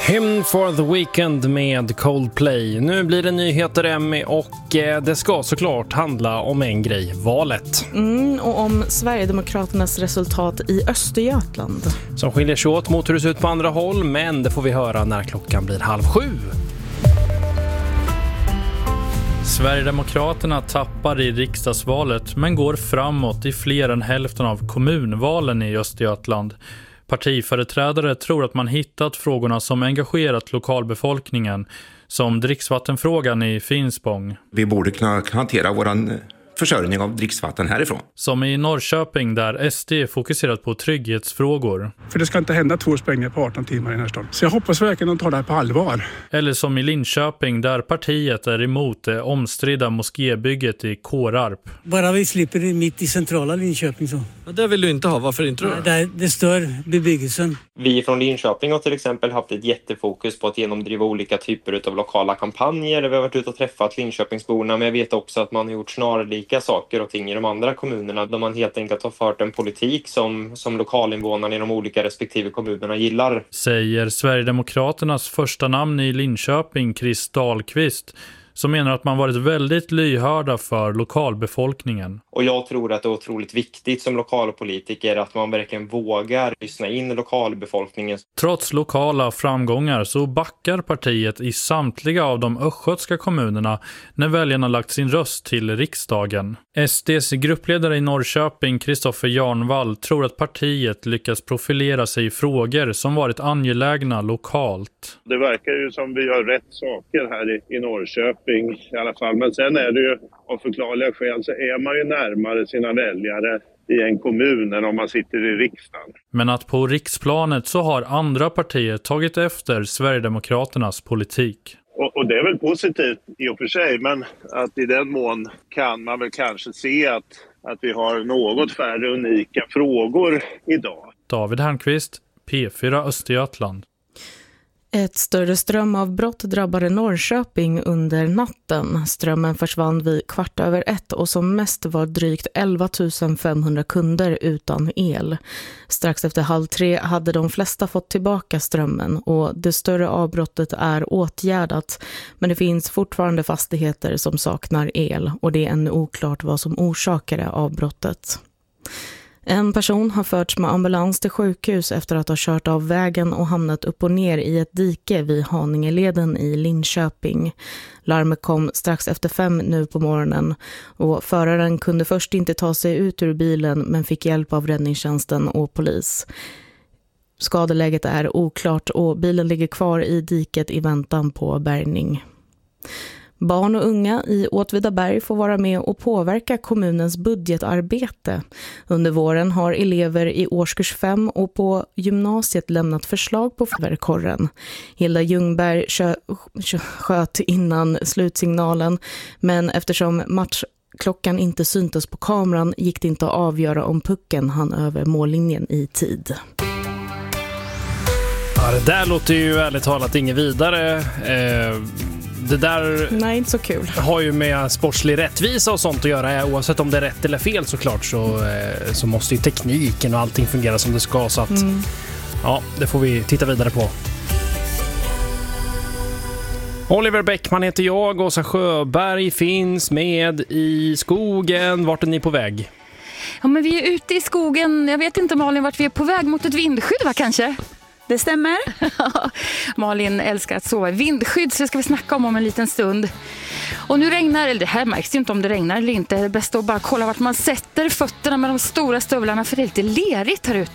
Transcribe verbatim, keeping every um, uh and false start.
Hymn for the Weekend med Coldplay. Nu blir det nyheter, Emmy, och det ska såklart handla om en grej, valet. Mm, och om Sverigedemokraternas resultat i Östergötland. Som skiljer sig åt mot hur det ser ut på andra håll, men det får vi höra när klockan blir halv sju. Sverigedemokraterna tappar i riksdagsvalet men går framåt i fler än hälften av kommunvalen i Östergötland. Partiföreträdare tror att man hittat frågorna som engagerat lokalbefolkningen, som dricksvattenfrågan i Finspång. Vi borde kunna hantera våran försörjning av dricksvatten härifrån. Som i Norrköping, där S D fokuserat på trygghetsfrågor. För det ska inte hända två sprängningar på arton timmar i den här staden. Så jag hoppas verkligen att de tar det här på allvar. Eller som i Linköping, där partiet är emot det omstridda moskébygget i Kårarp. Bara vi slipper det mitt i centrala Linköping så. Ja, det vill du inte ha, varför inte då? Det, det stör bebyggelsen. Vi från Linköping har till exempel haft ett jättefokus på att genomdriva olika typer av lokala kampanjer. Vi har varit ute och träffat Linköpingsborna, men jag vet också att man har gjort snarlika saker och ting i de andra kommunerna, där man helt enkelt har fört en politik som, som lokalinvånarna i de olika respektive kommunerna gillar. Säger Sverigedemokraternas första namn i Linköping, Chris Dahlqvist, som menar att man varit väldigt lyhörda för lokalbefolkningen. Och jag tror att det är otroligt viktigt som lokalpolitiker att man verkligen vågar lyssna in lokalbefolkningen. Trots lokala framgångar så backar partiet i samtliga av de östgötska kommunerna när väljarna lagt sin röst till riksdagen. S D:s gruppledare i Norrköping, Kristoffer Jarnvall, tror att partiet lyckas profilera sig i frågor som varit angelägna lokalt. Det verkar ju som vi gör rätt saker här i, i Norrköping i alla fall. Men sen är det ju, av förklarliga skäl, så är man ju närmare sina väljare i en kommun än om man sitter i riksdagen. Men att på riksplanet så har andra partier tagit efter Sverigedemokraternas politik. Och, och det är väl positivt i och för sig, men att i den mån kan man väl kanske se att, att vi har något färre unika frågor idag. David Hernqvist, P fyra Östergötland. Ett större strömavbrott drabbade Norrköping under natten. Strömmen försvann vid kvart över ett och som mest var drygt elva tusen femhundra kunder utan el. Strax efter halv tre hade de flesta fått tillbaka strömmen och det större avbrottet är åtgärdat. Men det finns fortfarande fastigheter som saknar el och det är ännu oklart vad som orsakade avbrottet. En person har förts med ambulans till sjukhus efter att ha kört av vägen och hamnat upp och ner i ett dike vid Haningeleden i Linköping. Larmet kom strax efter fem nu på morgonen och föraren kunde först inte ta sig ut ur bilen men fick hjälp av räddningstjänsten och polis. Skadeläget är oklart och bilen ligger kvar i diket i väntan på bärgning. Barn och unga i Åtvidaberg får vara med och påverka kommunens budgetarbete. Under våren har elever i årskurs fem och på gymnasiet lämnat förslag på förkorren. Hilda Ljungberg kö- kö- sköt innan slutsignalen, men eftersom matchklockan inte syntes på kameran gick det inte att avgöra om pucken hann över mållinjen i tid. Ja, det där låter ju ärligt talat inget vidare. Eh... Det där Nej, inte så kul. Har ju med sportslig rättvisa och sånt att göra. Oavsett om det är rätt eller fel såklart så, så måste ju tekniken och allting fungera som det ska. Så att, mm. ja, det får vi titta vidare på. Oliver Bäckman heter jag. Åsa Sjöberg finns med i skogen. Vart är ni på väg? Ja, men vi är ute i skogen. Jag vet inte, Malin, vart vi är på väg. Mot ett vindskydd, va, kanske? Det stämmer. Malin älskar att sova. Vindskydd, så ska vi snacka om om en liten stund. Och nu regnar, eller det här märks ju inte om det regnar eller inte. Det är bäst att bara kolla vart man sätter fötterna med de stora stövlarna, för det är lite lerigt här ute.